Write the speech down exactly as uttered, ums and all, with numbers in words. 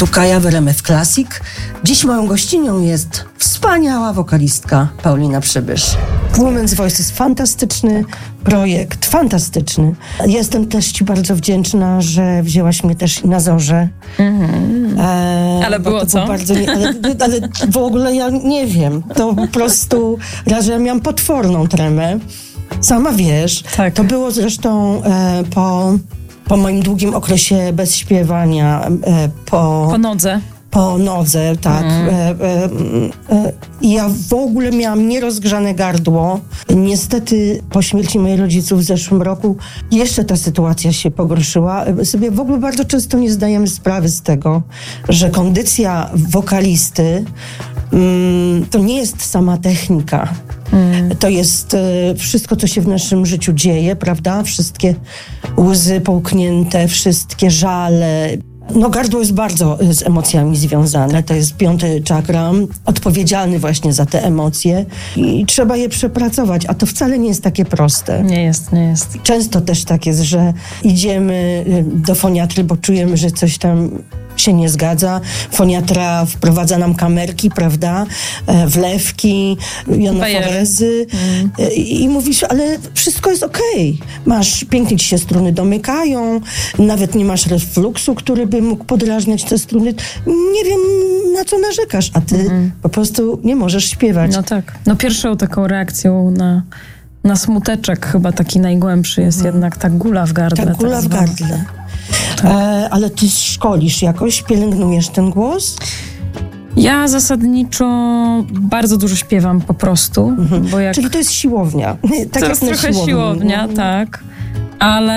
Tu Kaja w R M F Classic. Dziś moją gościnią jest wspaniała wokalistka Paulina Przybysz. Women's Voice jest fantastyczny projekt, fantastyczny. Jestem też ci bardzo wdzięczna, że wzięłaś mnie też na Zorze. Mm-hmm. E, ale było to co? Było bardzo nie, ale, ale w ogóle ja nie wiem. To po prostu raz, że ja miałam potworną tremę. Sama wiesz. Tak. To było zresztą e, po... Po moim długim okresie bez śpiewania, e, po... Po nodze. Po nodze, tak. Mm. E, e, e, ja w ogóle miałam nierozgrzane gardło. Niestety po śmierci moich rodziców w zeszłym roku jeszcze ta sytuacja się pogorszyła. Sobie w ogóle bardzo często nie zdajemy sprawy z tego, że kondycja wokalisty mm, to nie jest sama technika. Hmm. To jest y, wszystko, co się w naszym życiu dzieje, prawda? Wszystkie łzy połknięte, wszystkie żale. No gardło jest bardzo z emocjami związane. To jest piąty czakra, odpowiedzialny właśnie za te emocje i trzeba je przepracować, a to wcale nie jest takie proste. Nie jest, nie jest. Często też tak jest, że idziemy do foniatry, bo czujemy, że coś tam się nie zgadza. Foniatra wprowadza nam kamerki, prawda? Wlewki, jonoforezy mm. I, i mówisz, ale wszystko jest okej. Okay. Masz, pięknie ci się struny domykają, nawet nie masz refluksu, który by mógł podrażniać te struny. Nie wiem, na co narzekasz, a ty mm. po prostu nie możesz śpiewać. No tak. No pierwszą taką reakcją na, na smuteczek chyba taki najgłębszy jest mm. jednak ta gula w gardle. Ta gula tak w gardle. Tak. E, ale ty szkolisz jakoś, pielęgnujesz ten głos? Ja zasadniczo bardzo dużo śpiewam po prostu. Mhm. Bo jak... Czyli to jest siłownia. Tak to jest trochę siłownia, siłownia, tak. Ale